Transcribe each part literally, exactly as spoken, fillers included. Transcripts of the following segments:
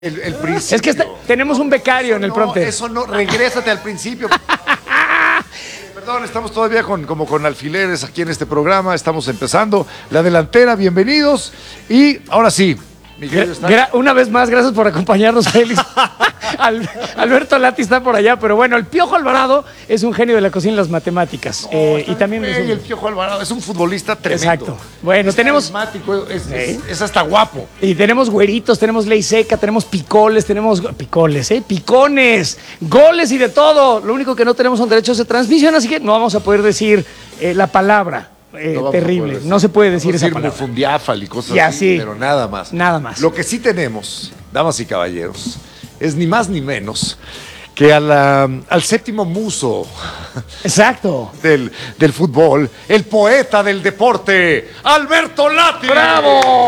El, el principio. Es que está, tenemos un becario en el no, pronter. Eso no, regrésate al principio. Perdón, estamos todavía con, como con alfileres aquí en este programa. Estamos empezando la delantera, bienvenidos. Y ahora sí, Miguel está... Gra una vez más, gracias por acompañarnos, Félix. Al Alberto Lati está por allá, pero bueno, el Piojo Alvarado es un genio de la cocina y las matemáticas. No, eh, y también es un... el Piojo Alvarado es un futbolista tremendo. Exacto. Bueno, es tenemos... Es, es, es, es hasta guapo. Y tenemos güeritos, tenemos ley seca, tenemos picoles, tenemos... Picoles, ¿eh? Picones, goles y de todo. Lo único que no tenemos son derechos de transmisión, así que no vamos a poder decir eh, la palabra. Eh, no terrible, no se puede decir esa palabra. Fundiáfal y cosas ya, así, sí. Pero nada más. Nada más. Lo que sí tenemos, damas y caballeros, es ni más ni menos que a la, al séptimo muso. Exacto. Del, del fútbol, el poeta del deporte, Alberto Lati. ¡Bravo!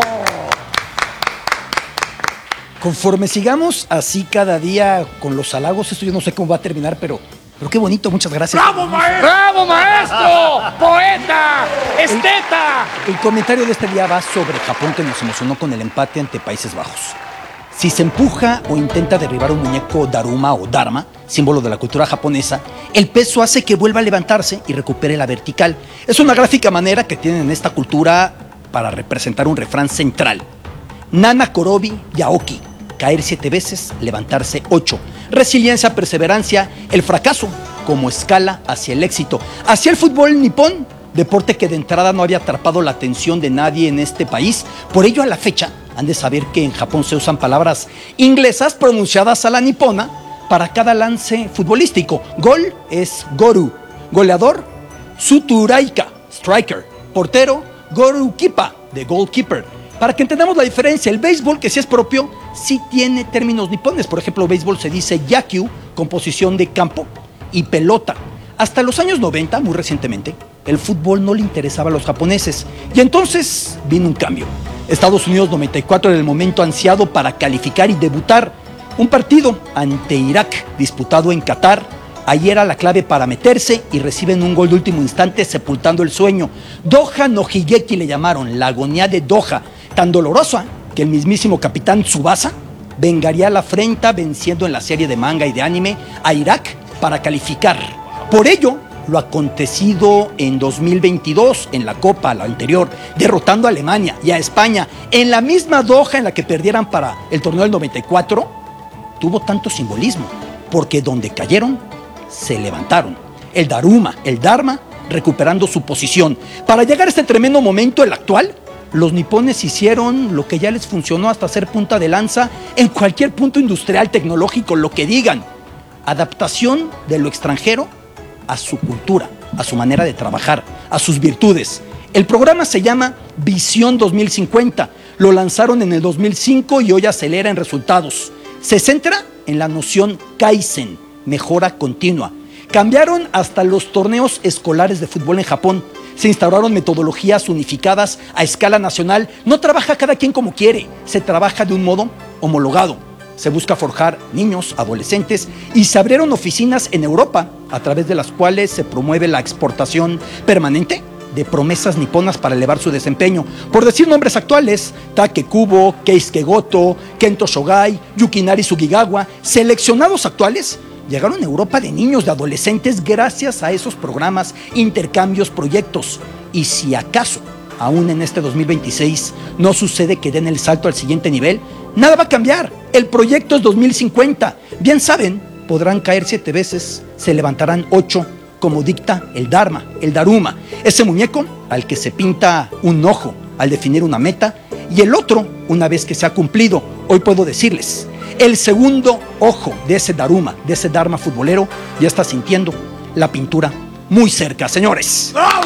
Conforme sigamos así cada día con los halagos, esto yo no sé cómo va a terminar, pero, pero qué bonito, muchas gracias. ¡Bravo, maestro! ¡Bravo, maestro! ¡Poeta! ¡Esteta! El comentario de este día va sobre Japón, que nos emocionó con el empate ante Países Bajos. Si se empuja o intenta derribar un muñeco Daruma o Dharma, símbolo de la cultura japonesa, el peso hace que vuelva a levantarse y recupere la vertical. Es una gráfica manera que tienen en esta cultura para representar un refrán central. Nana Korobi Yaoki, caer siete veces, levantarse ocho. Resiliencia, perseverancia, el fracaso como escala hacia el éxito. Hacia el fútbol nipón, deporte que de entrada no había atrapado la atención de nadie en este país. Por ello, a la fecha, han de saber que en Japón se usan palabras inglesas pronunciadas a la nipona para cada lance futbolístico. Gol es goru, goleador, suturaika, striker, portero, gorukipa, de goalkeeper. Para que entendamos la diferencia, el béisbol, que sí es propio, sí tiene términos nipones. Por ejemplo, béisbol se dice yakyu, composición de campo, y pelota. Hasta los años noventa, muy recientemente, el fútbol no le interesaba a los japoneses. Y entonces vino un cambio. Estados Unidos noventa y cuatro era el momento ansiado para calificar y debutar. Un partido ante Irak, disputado en Qatar. Ahí era la clave para meterse y reciben un gol de último instante sepultando el sueño. Doha no Higeki le llamaron, la agonía de Doha. Tan dolorosa que el mismísimo capitán Tsubasa vengaría la afrenta venciendo en la serie de manga y de anime a Irak para calificar. Por ello, lo acontecido en dos mil veintidós, en la Copa, la anterior, derrotando a Alemania y a España, en la misma Doha en la que perdieran para el torneo del noventa y cuatro, tuvo tanto simbolismo, porque donde cayeron, se levantaron. El Daruma, el Dharma, recuperando su posición. Para llegar a este tremendo momento, el actual, los nipones hicieron lo que ya les funcionó hasta ser punta de lanza en cualquier punto industrial, tecnológico, lo que digan. Adaptación de lo extranjero a su cultura, a su manera de trabajar, a sus virtudes. El programa se llama Visión dos mil cincuenta. Lo lanzaron en el dos mil cinco y hoy acelera en resultados. Se centra en la noción Kaizen, mejora continua. Cambiaron hasta los torneos escolares de fútbol en Japón. Se instauraron metodologías unificadas a escala nacional. No trabaja cada quien como quiere, se trabaja de un modo homologado. Se busca forjar niños, adolescentes, y se abrieron oficinas en Europa, a través de las cuales se promueve la exportación permanente de promesas niponas para elevar su desempeño. Por decir nombres actuales, Take Kubo, Keisuke Goto, Kento Shogai, Yukinari Sugigawa, seleccionados actuales, llegaron a Europa de niños, de adolescentes, gracias a esos programas, intercambios, proyectos. Y si acaso, aún en este dos mil veintiséis, no sucede que den el salto al siguiente nivel, nada va a cambiar. El proyecto es dos mil cincuenta. Bien saben, podrán caer siete veces, se levantarán ocho, como dicta el Dharma, el Daruma. Ese muñeco al que se pinta un ojo al definir una meta, y el otro una vez que se ha cumplido. Hoy puedo decirles, el segundo ojo de ese Daruma, de ese Dharma futbolero, ya está sintiendo la pintura muy cerca, señores. ¡Bravo!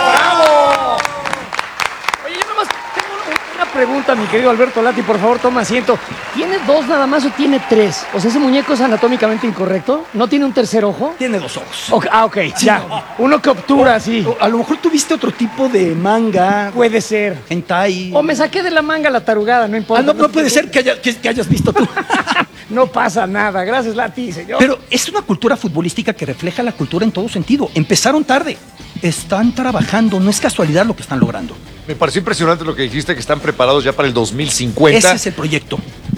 ¡Bravo! Oye, yo nomás tengo una pregunta, mi querido Alberto Lati, por favor, toma asiento. ¿Tiene dos nada más o tiene tres? O sea, ¿ese muñeco es anatómicamente incorrecto? ¿No tiene un tercer ojo? Tiene dos ojos. Okay, ah, ok, sí, ya. No. Uno que obtura, así. O, a lo mejor tuviste otro tipo de manga. Puede ser. Hentai. O me saqué de la manga la tarugada, no importa. Ah, no, no, no puede ser que, haya, que, que hayas visto tú. No pasa nada, gracias Lati, señor. Pero es una cultura futbolística que refleja la cultura en todo sentido. Empezaron tarde, están trabajando, no es casualidad lo que están logrando. Me pareció impresionante lo que dijiste, que están preparados ya para el dos mil cincuenta. Ese es el proyecto.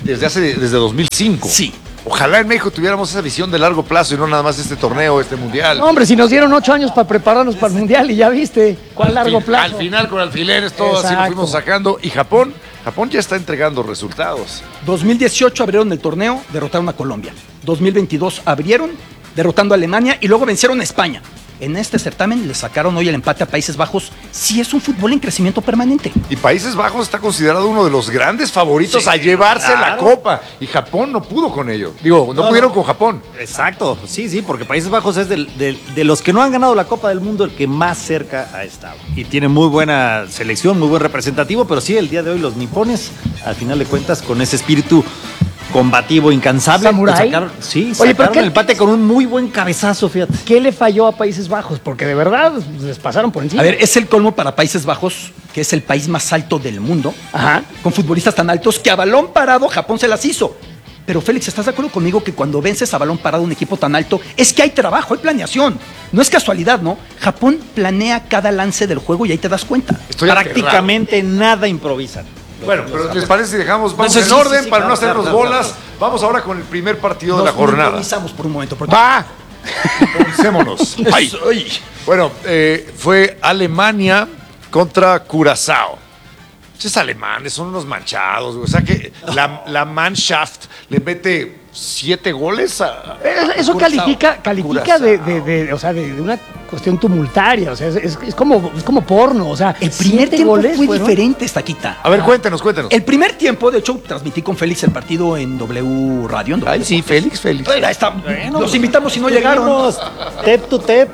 desde hace desde dos mil cinco. Sí. Ojalá en México tuviéramos esa visión de largo plazo y no nada más este torneo, este mundial. No, hombre, si nos dieron ocho años para prepararnos para el mundial y ya viste, ¿cuál largo plazo? Al final con alfileres, todo así lo fuimos sacando. Y Japón, Japón ya está entregando resultados. dos mil dieciocho abrieron el torneo, derrotaron a Colombia. dos mil veintidós abrieron, derrotando a Alemania y luego vencieron a España. En este certamen le sacaron hoy el empate a Países Bajos. Sí es un fútbol en crecimiento permanente. Y Países Bajos está considerado uno de los grandes favoritos Sí, a llevarse claro. la copa. Y Japón no pudo con ello. Digo, no, No, pudieron no. con Japón. Exacto, sí, sí, porque Países Bajos es del- del- de los que no han ganado la Copa del Mundo el que más cerca ha estado. Y tiene muy buena selección, muy buen representativo, pero sí, el día de hoy los nipones, al final de cuentas, con ese espíritu combativo, incansable, ¿Samurái? pues sacaron, sí, Oye, sacaron pero ¿qué- el empate con un muy buen cabezazo, fíjate. ¿Qué le falló a Países Bajos? Porque de verdad pues, les pasaron por encima. A ver, es el colmo para Países Bajos, que es el país más alto del mundo, Ajá. con futbolistas tan altos que a balón parado Japón se las hizo. Pero Félix, ¿estás de acuerdo conmigo que cuando vences a balón parado un equipo tan alto es que hay trabajo, hay planeación? No es casualidad, ¿no? Japón planea cada lance del juego y ahí te das cuenta. Estoy aterrado. Prácticamente nada improvisan. Bueno, pero ¿les parece si dejamos, vamos No, en sí, sí, orden sí, para claro, no hacernos claro, claro, bolas? Vamos ahora con el primer partido de Nos la jornada. improvisamos por un momento. porque- ¡Va! Improvisémonos. Ay. Ay. Bueno, eh, fue Alemania contra Curazao. Esos alemanes son unos manchados, güey. O sea que la, la Mannschaft le mete siete goles a. Pero eso Curazao. califica, califica Curazao. de, de- de- o sea, de, de una cuestión tumultaria. O sea, es, es- es como, es como porno. O sea, El primer siete tiempo goles fue fueron. diferente, Estaquita. A ver, cuéntenos, cuéntenos. El primer tiempo, de hecho, transmití con Félix el partido en W Radio. en W. Ay, sí, Félix, Félix. Bueno, ahí está. Los invitamos si no llegaron. Tep to tep.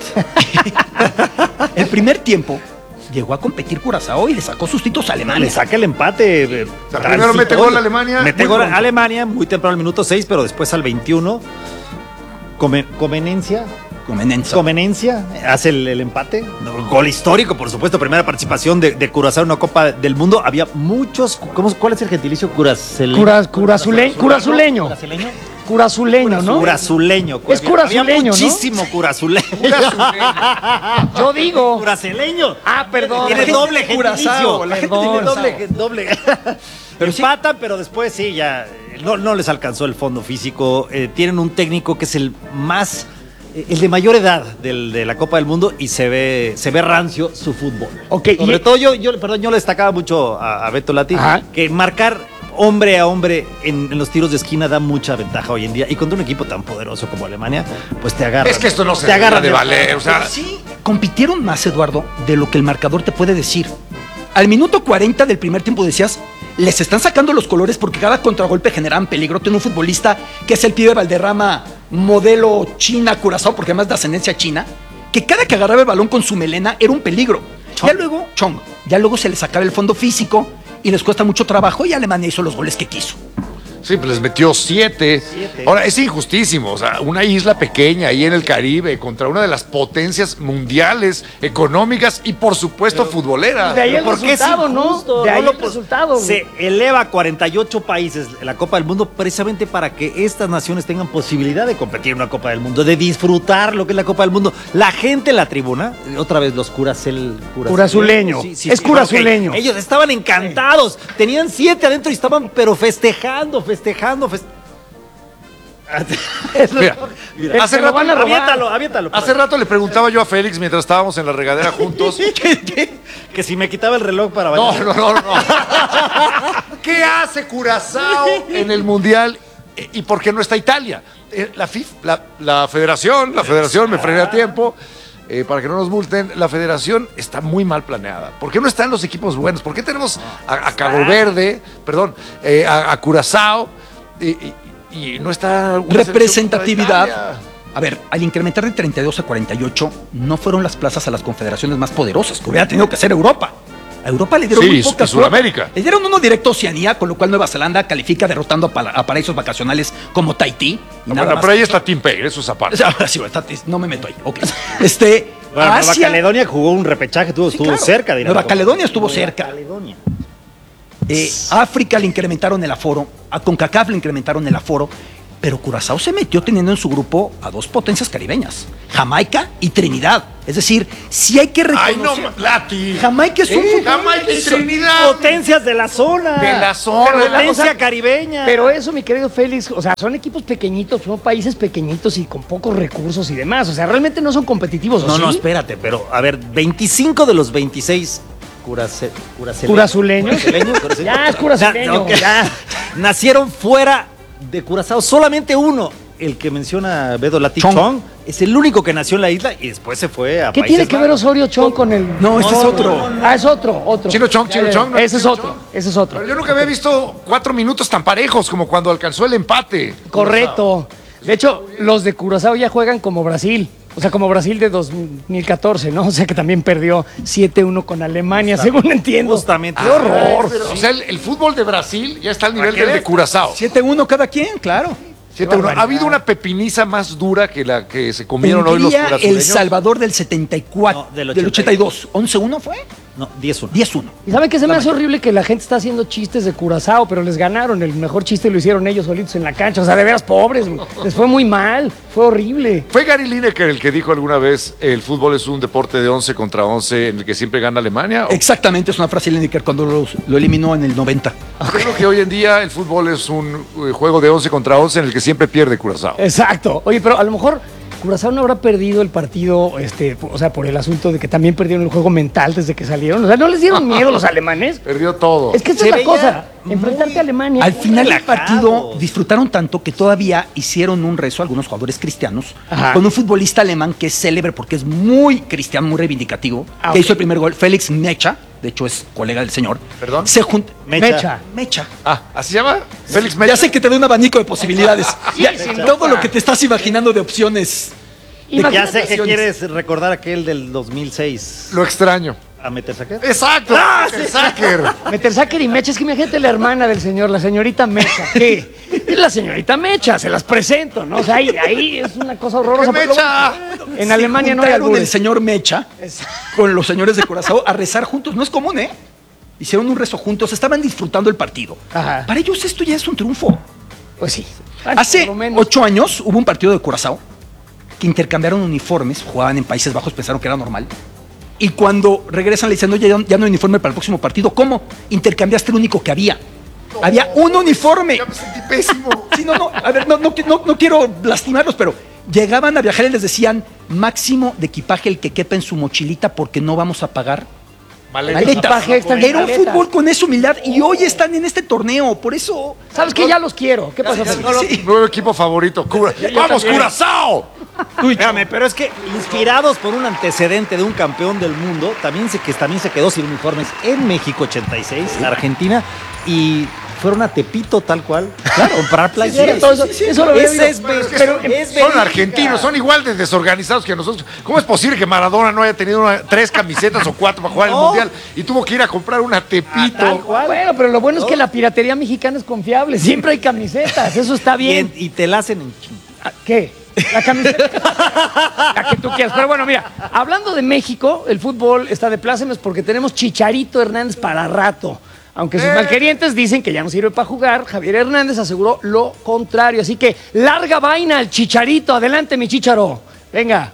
El primer tiempo llegó a competir Curazao y le sacó sustitos Le alemanes. saca el empate. eh, sea, primero mete transitorio. gol Alemania, Mete muy gol pronto. Alemania muy temprano al minuto seis, pero después al veintiuno. Come- Comenencia. Comenenza. Comenencia hace el, el empate. Gol histórico, por supuesto. Primera participación de, de Curazao en una Copa del Mundo. Había muchos. ¿cómo, ¿Cuál es el gentilicio? Curaceleño. Cura- curazule- curazuleño. ¿Curazuleño? Curazuleño, ¿no? Curazuleño. Es curazuleño, Había ¿no? muchísimo curazuleño. Yo digo. Curaceleño. Ah, perdón. Tiene gente doble de Curazao, gentilicio. la gente de Tiene Curazao. doble, doble. Pero empatan, pero después sí, ya eh, no, no les alcanzó el fondo físico. Eh, tienen un técnico que es el más, eh, el de mayor edad del- de la Copa del Mundo y se ve, se ve rancio su fútbol. Ok, Sobre y- todo yo, yo, perdón, yo le destacaba mucho a, a Beto Lati Ajá. que marcar hombre a hombre en, en los tiros de esquina da mucha ventaja hoy en día. Y contra un equipo tan poderoso como Alemania, pues te agarra. Es que esto no se te agarra de valer. O sea, Pero sí, compitieron más, Eduardo, de lo que el marcador te puede decir. Al minuto cuarenta del primer tiempo decías, les están sacando los colores porque cada contragolpe generaban peligro. Tiene un futbolista que es el pibe Valderrama, modelo China, Curazao, porque además de ascendencia china, que cada que agarraba el balón con su melena era un peligro. Ya luego, Chong, ya luego se les acaba el fondo físico y les cuesta mucho trabajo y Alemania hizo los goles que quiso. sí, pues les metió siete. Siete. Ahora, es injustísimo. O sea, una isla pequeña ahí en el Caribe contra una de las potencias mundiales, económicas y, por supuesto, futboleras. De ahí el ¿Por qué es resultado, ¿no? injusto? De ahí lo el pos- resultado. Se eleva a cuarenta y ocho países la Copa del Mundo precisamente para que estas naciones tengan posibilidad de competir en una Copa del Mundo, de disfrutar lo que es la Copa del Mundo. La gente en la tribuna, otra vez los curacel, Curazuleño. Es curazuleño. ok. Ellos estaban encantados, tenían siete adentro y estaban pero festejando, festejando, festejando. Mira, Eh, hace se lo rato, van a robar. Aviéntalo, aviéntalo. hace rato le preguntaba yo a Félix mientras estábamos en la regadera juntos. Que si me quitaba el reloj para No, bailar. no, no, no. ¿Qué hace Curazao en el Mundial y por qué no está Italia? Eh, La, F I F, la, la federación, la federación, me frené a tiempo, eh, para que no nos multen, la federación está muy mal planeada. ¿Por qué no están los equipos buenos? ¿Por qué tenemos a, a Cabo Verde, perdón, eh, a, a Curazao y, y- y no está una Representatividad. selección como Italia? A ver, al incrementar de treinta y dos a cuarenta y ocho, no fueron las plazas a las confederaciones más poderosas, que hubiera tenido que ser Europa. A Europa le dieron Sí, muy y pocas Sudamérica. cuotas. Le dieron uno directo a Oceanía, con lo cual Nueva Zelanda califica derrotando a, pa- a paraísos vacacionales como Tahití. Y No, nada bueno, más. pero ahí está Tim Payne, eso es aparte. Ahora sí, está- no me meto ahí. Ok. Este, Bueno, Nueva Asia- Caledonia jugó un repechaje, estuvo, Sí, estuvo claro. cerca de ir a la Nueva Copa. Caledonia estuvo Nueva cerca. Caledonia. Eh, África le incrementaron el aforo, a CONCACAF le incrementaron el aforo Pero Curazao se metió teniendo en su grupo a dos potencias caribeñas, Jamaica y Trinidad. Es decir, sí hay que Ay, reconocer... no, Lati. Jamaica es un ¿Eh? fútbol- Jamaica y Trinidad. Potencias de la zona. De la zona. Pero la Potencia cosa- caribeña. Pero eso, mi querido Félix, o sea, son equipos pequeñitos, son países pequeñitos y con pocos recursos y demás. O sea, realmente no son competitivos, ¿o No, sí? no, espérate, pero a ver, veinticinco de los veintiséis curace, curacele- ¿Curazuleños? curazuleños, curazuleños. Ya, es curazuleño, Na- ok. ya. Nacieron fuera de Curazao, solamente uno, el que menciona Bedo Lati Chong. Chong, es el único que nació en la isla y después se fue a ¿Qué Países tiene que ver Bajos. Osorio Chong con el...? No, ese es otro. Ah, es otro, otro. Chino Chong, Chino Ya, ya, Chong, ¿no? Ese es Chino otro, Chong. ese es otro. Pero yo nunca había visto cuatro minutos tan parejos como cuando alcanzó el empate. Correcto. De hecho, los de Curazao ya juegan como Brasil. O sea, como Brasil de dos mil catorce, ¿no? O sea, que también perdió siete uno con Alemania, según entiendo. Justamente. ¡Qué horror! O sea, el, el fútbol de Brasil ya está al nivel qué del de ves? Curazao. siete uno cada quien, claro. siete uno. ¿Ha habido una pepiniza más dura que la que se comieron hoy los Hungría, El curazuleños? Salvador del setenta y cuatro, No, del del ochenta y dos. ¿once uno fue? No, diez uno. diez uno. ¿Y saben qué se me hace horrible? Que la gente está haciendo chistes de Curazao, pero les ganaron. El mejor chiste lo hicieron ellos solitos en la cancha. O sea, de veras pobres. güey. Les fue muy mal. Fue horrible. Fue Gary Lineker el que dijo alguna vez el fútbol es un deporte de once contra once en el que siempre gana Alemania. ¿O Exactamente, es una frase de Lineker cuando lo, lo eliminó en el noventa. creo que hoy en día el fútbol es un eh, juego de once contra once en el que siempre pierde Curazao? Exacto. Oye, pero a lo mejor Curazao no habrá perdido el partido, este, o sea, por el asunto de que también perdieron el juego mental desde que salieron. O sea, ¿no les dieron miedo los alemanes? Perdió todo. Es que esa Se es la veía cosa. Enfrentarte a Alemania. Al final del relajados. partido disfrutaron tanto que todavía hicieron un rezo algunos jugadores cristianos Ajá. con un futbolista alemán que es célebre porque es muy cristiano, muy reivindicativo, Ah, que ok. hizo el primer gol, Félix Mecha, de hecho es colega del señor. ¿Perdón? Se junta Mecha. Mecha. Mecha. Ah, ¿así se llama? Félix Mecha. Ya sé que te da un abanico de posibilidades. Ya, sin todo duda. lo que te estás imaginando de opciones. Ya Imagínate- sé que quieres recordar aquel del dos mil seis Lo extraño. a meterse acá. Exacto. el Sacker. Metersacker y Mecha, es que imagínate la hermana del señor, la señorita Mecha. ¿Qué? Es la señorita Mecha, se las presento, ¿no? O sea, ahí, ahí es una cosa horrorosa. ¿Qué pero Mecha? luego, En Alemania no hay Juntaron el albures. señor Mecha con los señores de Curazao a rezar juntos. No es común, ¿eh? Hicieron un rezo juntos, estaban disfrutando el partido. Ajá. Para ellos esto ya es un triunfo. Pues sí. Hace Por lo menos. ocho años hubo un partido de Curazao que intercambiaron uniformes, jugaban en Países Bajos, pensaron que era normal. Y cuando regresan le dicen, no, ya, ya no hay uniforme para el próximo partido. ¿Cómo? Intercambiaste el único que había. Había un uniforme. Ya me sentí pésimo. Sí, no, no, a ver, no, no, no, no quiero lastimarlos, pero llegaban a viajar y les decían, máximo de equipaje el que quepa en su mochilita porque no vamos a pagar Maletas. maletas. Equipaje extra en Era un maletas. fútbol con esa humildad y hoy están en este torneo, por eso... ¿Sabes qué? Ya los quiero. ¿Qué pasó? Félix? Sí. Nuevo equipo favorito. Cura- ¡Vamos, también. Curazao! Espérame, pero es que inspirados por un antecedente de un campeón del mundo, también se, que también se quedó sin uniformes en México ochenta y seis, Argentina, y fueron a Tepito tal cual, a comprar playeras. Todo eso, eso lo había Ese oído. es, Pero es que Pero son, es son verídica. argentinos, son igual de desorganizados que nosotros. ¿Cómo es posible que Maradona no haya tenido una- tres camisetas o cuatro para jugar el No. Mundial y tuvo que ir a comprar una Tepito? tal cual. Bueno, pero lo bueno es que la piratería mexicana es confiable. Siempre hay camisetas. Eso está Y, en- bien. y te la hacen en ching. Ah, ¿Qué? La camiseta. La que tú quieras. Pero bueno, mira, hablando de México, el fútbol está de plácemes porque tenemos Chicharito Hernández para rato. Aunque sus Eh. malquerientes dicen que ya no sirve para jugar, Javier Hernández aseguró lo contrario. Así que larga vaina al Chicharito. Adelante, mi Chicharo. Venga.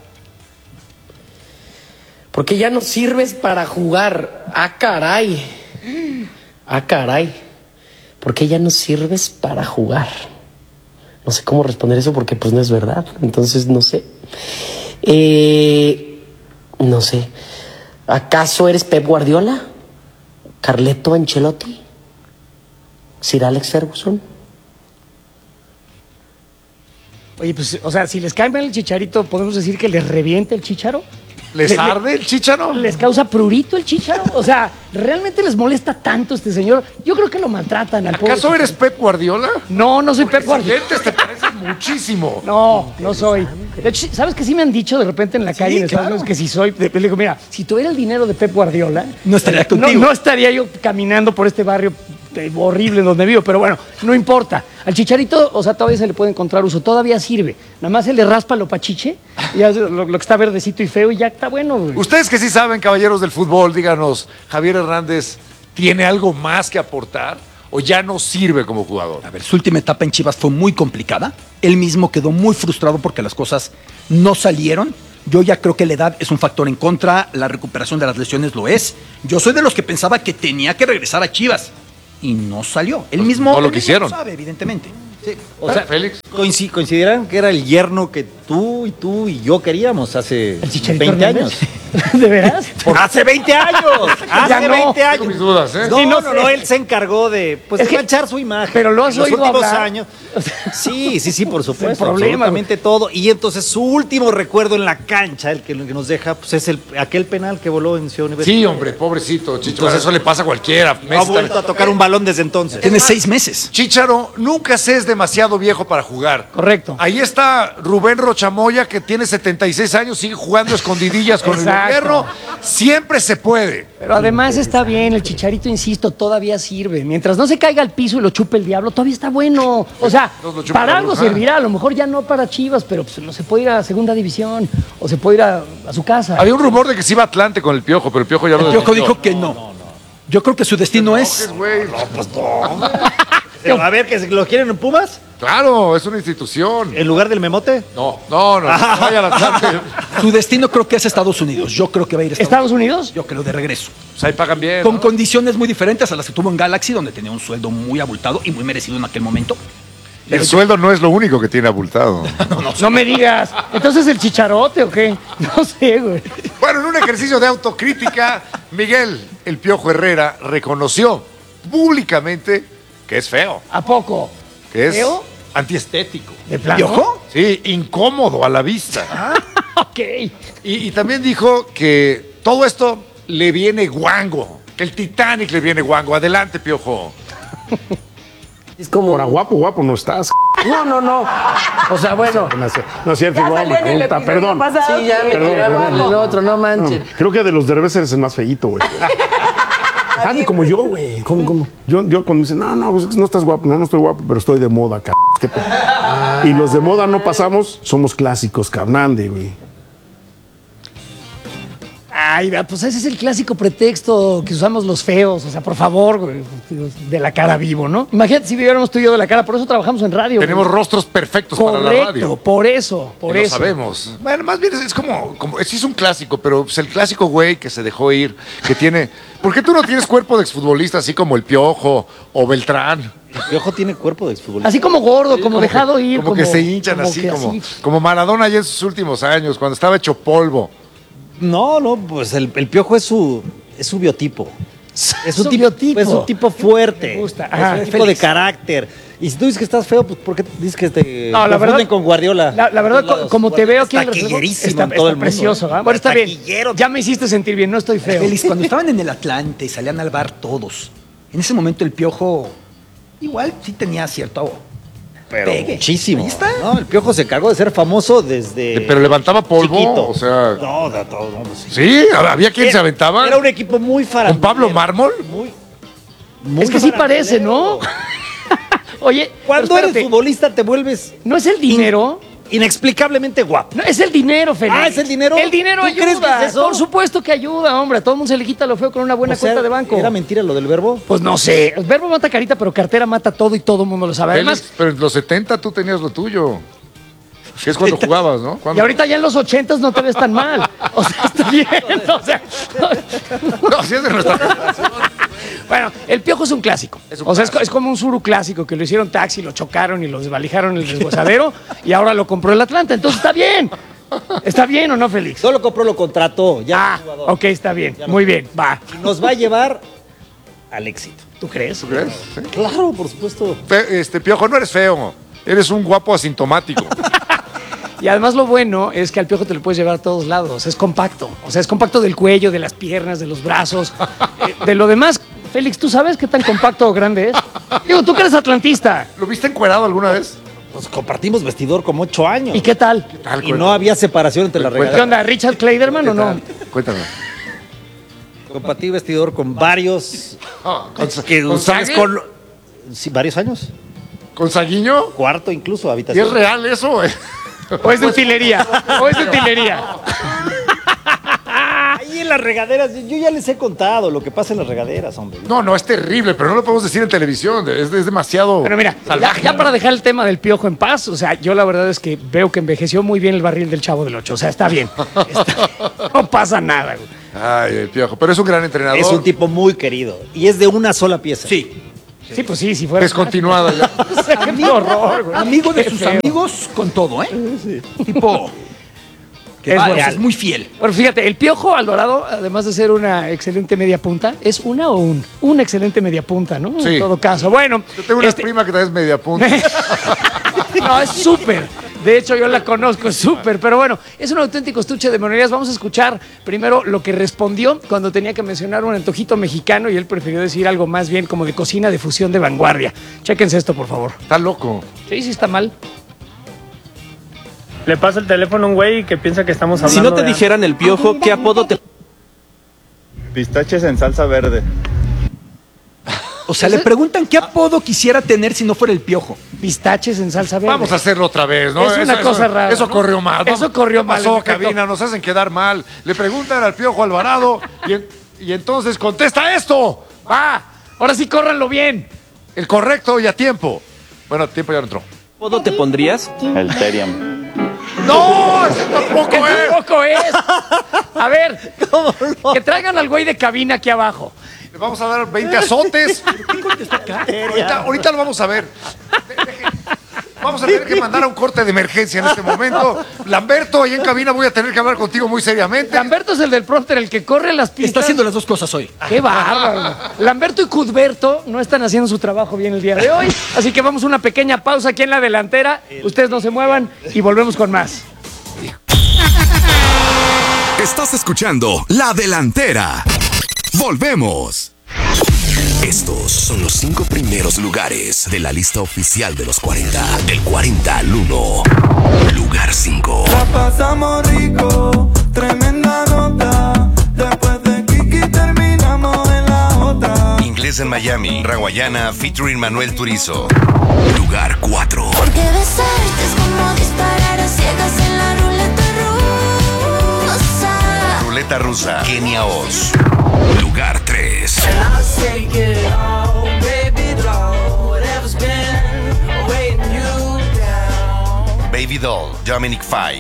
Porque ya no sirves para jugar. Ah, caray. Ah, caray. ¿Por qué ya no sirves para jugar? No sé cómo responder eso porque pues no es verdad. Entonces no sé. Eh, no sé. ¿Acaso eres Pep Guardiola? ¿Carleto Ancelotti? ¿Sir Alex Ferguson? Oye, pues, o sea, si les cae mal el Chicharito, ¿podemos decir que les reviente el Chicharo? ¿Les Le- le- arde el chícharo? ¿Les causa prurito el Chicharo? O sea, ¿realmente les molesta tanto este señor? Yo creo que lo maltratan al pobre ¿Acaso Chicharo. eres Pep Guardiola? No, no soy Pep Guardiola. Lentes te pareces muchísimo. No, no soy. De hecho, ¿sabes qué sí me han dicho de repente en la calle en Estados claro. Unidos? Que si soy. de- Le digo, mira, si tuviera el dinero de Pep Guardiola. No estaría no, contigo. no estaría yo caminando por este barrio eh, horrible en donde vivo, pero bueno, no importa. Al Chicharito, o sea, todavía se le puede encontrar uso, todavía sirve. Nada más se le raspa lo pachiche, y ya lo, lo que está verdecito y feo, y ya está bueno, güey. Ustedes que sí saben, caballeros del fútbol, díganos, ¿Javier Hernández tiene algo más que aportar? o ya no sirve como jugador? A ver, su última etapa en Chivas fue muy complicada. Él mismo quedó muy frustrado porque las cosas no salieron. Yo ya creo que la edad es un factor en contra, la recuperación de las lesiones lo es. Yo soy de los que pensaba que tenía que regresar a Chivas y no salió. Él Pues mismo, no lo él mismo quisieron. sabe, evidentemente. Sí, O o sea, sea, Félix. coinci- coincidirán que era el yerno que tú y tú y yo queríamos hace ¿El Chicharito veinte Hernández? años. ¿De veras? ¡Hace veinte años! Ya ¡Hace no. veinte años! Tengo mis dudas, ¿eh? No, Sí, no, no no, sé. él se encargó de, pues, Es de que- manchar su imagen. pero lo has en los oído últimos hablar. años. Sí, sí, sí, por supuesto. problema, absolutamente todo. Y entonces su último recuerdo en la cancha, el que, el que nos deja, pues es el, aquel penal que voló en Ciudad Universitaria. Sí, hombre, pobrecito, Chicharo. Entonces- eso le pasa a cualquiera. No ha vuelto a tocar un balón desde entonces. Tiene seis meses. Chicharo, nunca se es demasiado viejo para jugar. Correcto. Ahí está Rubén Rochamoya, que tiene setenta y seis años, sigue jugando escondidillas con Exacto. el gobierno. Siempre se puede. Pero además está bien, el Chicharito, insisto, todavía sirve. Mientras no se caiga al piso y lo chupe el diablo, todavía está bueno. O sea, No lo chupa para la algo bruja. servirá, a lo mejor ya no para Chivas, pero pues, no se puede ir a segunda división o se puede ir a, a su casa. Había un rumor de que se iba a Atlante con el Piojo, pero el Piojo ya lo El Piojo desmintió. dijo que no. Yo creo que su destino es... Güey. Pero, a ver, que lo quieren en Pumas, Claro, es una institución. en lugar del memote. No, no, no, no vaya al Atlante. Su destino creo que es Estados Unidos. Yo creo que va a ir a Estados, ¿Estados Unidos? Yo creo de regreso. Pues ahí pagan bien. Con ¿no? condiciones muy diferentes a las que tuvo en Galaxy, donde tenía un sueldo muy abultado y muy merecido en aquel momento. El sueldo no es lo único que tiene abultado. No me digas. ¿Entonces el chicharote o qué? No sé, güey. Bueno, en un ejercicio de autocrítica, Miguel El Piojo Herrera reconoció públicamente que es feo, ¿A poco? que es ¿Feo? antiestético. ¿De plano? ¿Piojo? Sí, incómodo a la vista. Ok. Y, y también dijo que todo esto le viene guango, que el Titanic le viene guango. Adelante, Piojo. Es como. Ahora, guapo, guapo no estás. No, no, no. O sea, bueno. No es no es cierto, Ya igual salió me en el pregunta, episodio perdón. pasado. Sí, ya me Perdón, tiraba perdón. el otro, no No, manches. creo que de los Derbez eres el más feíto, güey. Nadie como yo, güey. ¿Cómo, cómo? Yo, yo cuando me dicen, no, no, pues, no estás guapo. No, no estoy guapo, pero estoy de moda, cabrón. ¿Qué pe- Y los de moda no pasamos, somos clásicos, carnande, güey. Ay, vea, pues ese es el clásico pretexto que usamos los feos. O sea, por favor, güey, de la cara vivo, ¿no? Imagínate si viviéramos tú y yo de la cara. Por eso trabajamos en radio. Tenemos güey. rostros perfectos para la radio. Correcto, por eso, por Y lo eso. sabemos. Bueno, más bien es, es como, como, sí es un clásico, pero es el clásico güey que se dejó ir, que tiene... ¿Por qué tú no tienes cuerpo de exfutbolista así como el Piojo o Beltrán? El Piojo tiene cuerpo de exfutbolista. Así como gordo, como que- dejado ir. Como, que se hinchan como así, que como, como Maradona ya en sus últimos años, cuando estaba hecho polvo. No, no, pues el, el Piojo es su, es su biotipo. Es Su un tipo, biotipo. es un tipo fuerte. Me gusta. Es Ajá, un tipo Félix. de carácter. Y si tú dices que estás feo, pues ¿por qué dices que te No, la confunden verdad- con Guardiola? La, la verdad, De todos lados. como te veo aquí en el Taquillerísimo está, en todo está el mundo. precioso, ¿verdad? Bueno, está bien. Taquillero. Ya me hiciste sentir bien, no estoy feo. Félix, cuando estaban en el Atlante y salían al bar todos, en ese momento el Piojo igual sí tenía cierto Pero pegue. muchísimo. Ahí está. No, el Piojo se cargó de ser famoso desde. Pero levantaba polvo, chiquito. o sea... No, de todo, no, pues sí. Sí, había quien se aventaba. Era un equipo muy ¿Con farandulero. Pablo Mármol? Muy. muy Es que sí parece, ¿no? Oye, Cuando pero eres espérate, futbolista te vuelves ¿no es el dinero? inexplicablemente guapo. No, es el dinero, Félix. Ah, ¿es el dinero? El dinero ¿Tú ayuda. crees que es eso? Por supuesto que ayuda, hombre. A todo el mundo se le quita lo feo con una buena O sea, cuenta de banco. ¿Era mentira lo del verbo? Pues no sé. El verbo mata carita, pero cartera mata todo y todo el mundo lo sabe. Además, Félix, pero en los setenta tú tenías lo tuyo. Que es cuando jugabas, ¿no? y Cuando- ahorita ya en los ochentas no te ves tan mal. O sea, está bien. O sea, No, sí es de nuestra generación. bueno, el Piojo es un clásico. Es un o sea, es, clásico. es como un suru clásico que lo hicieron taxi, lo chocaron y lo desvalijaron en el desguazadero y ahora lo compró el Atlanta. Entonces está bien. ¿Está bien o no, Félix? No lo compró, lo contrató. Ya Ah, es jugador. ok, está bien. Ya no- Muy bien, va. Y nos va a llevar al éxito. ¿Tú crees? ¿Tú crees? Sí. Claro, por supuesto. Fe- Este, Piojo, no eres feo. Eres un guapo asintomático. Y además lo bueno es que al Piojo te lo puedes llevar a todos lados. Es compacto. O sea, es compacto del cuello, de las piernas, de los brazos. Eh, de lo demás, Félix, ¿tú sabes qué tan compacto o grande es? Digo, tú que eres atlantista. ¿Lo viste encuerado alguna vez? Nos compartimos vestidor como ocho años. ¿Y qué tal? Tal, Y no había separación entre las Cuenta. ¿Qué regadas. onda? ¿Richard Kleiderman o no? Cuéntame. Compartí vestidor con varios. Ah, ¿Con, que con ustedes Sague? con. Sí, varios años. ¿Con Saguiño? Cuarto incluso, ¿Y habitación. es real eso, güey? ¿O es de utilería? ¿O es de utilería? Ahí en las regaderas. Yo ya les he contado lo que pasa en las regaderas, hombre. No, no, es terrible, pero no lo podemos decir en televisión. Es, es demasiado. Pero mira, ya, ya para dejar el tema del Piojo en paz, o sea, yo la verdad es que veo que envejeció muy bien el barril del Chavo del Ocho. O sea, está bien. Está- no pasa nada, güey. Ay, el Piojo. Pero es un gran entrenador. Es un tipo muy querido. Y es de una sola pieza. Sí. Sí, pues sí, si fuera. Descontinuada ya. O sea, qué horror, güey. Amigo de Qué sus feo. amigos con todo, ¿eh? Tipo. Que Es vaya, leal. es muy fiel. Bueno, fíjate, el Piojo Alvarado, además de ser una excelente media punta, es una o un, una excelente media punta, ¿no? Sí. En todo caso. Bueno, Yo tengo una este- prima que también es media punta. no, es súper. De hecho, yo la conozco, es súper. Pero bueno, es un auténtico estuche de monerías. Vamos a escuchar primero lo que respondió cuando tenía que mencionar un antojito mexicano y él prefirió decir algo más bien como de cocina de fusión de vanguardia. Chéquense esto, por favor. Está loco. Sí, sí está mal. Le pasa el teléfono a un güey que piensa que estamos hablando Si no te de- dijeran el Piojo, ¿qué apodo te...? Pistaches en salsa verde. O sea, le preguntan qué apodo quisiera tener si no fuera el Piojo. Pistaches en salsa verde. Vamos a hacerlo otra vez, ¿no? Es una Eso- cosa eso- rara, Eso ¿no? corrió mal. Eso Vamos, corrió ¿qué mal, pasó, en efecto. cabina? Nos hacen quedar mal. Le preguntan al Piojo Alvarado y, en- y entonces contesta esto. ¡Va! Ahora sí, córranlo bien. El correcto y a tiempo. Bueno, a tiempo ya no entró. ¿Qué apodo te pondrías? El Teriam. ¡No! ¡Eso tampoco es! Tampoco es. A ver, que traigan al güey de cabina aquí abajo. Le vamos a dar veinte azotes. ahorita, ahorita lo vamos a ver. De- deje- Vamos a tener que mandar a un corte de emergencia en este momento. Lamberto, ahí en cabina voy a tener que hablar contigo muy seriamente. Lamberto es el del prompter, el que corre las pistas. Está haciendo las dos cosas hoy. ¡Qué bárbaro! Lamberto y Cuthberto no están haciendo su trabajo bien el día de hoy. Así que vamos a una pequeña pausa aquí en la delantera. Ustedes no se muevan y volvemos con más. Estás escuchando La Delantera. Volvemos. Estos son los cinco primeros lugares de la lista oficial de los cuarenta. Del cuarenta al uno. Lugar cinco. La pasamos rico, tremenda nota. Después de Kiki terminamos en la otra. Inglés en Miami. Raguayana featuring Manuel Turizo. Lugar cuatro. Porque besarte es como disparar a ciegas en la ruleta rusa. Ruleta rusa. Kenia Oz. Lugar tres. Baby Doll. Dominic Fike.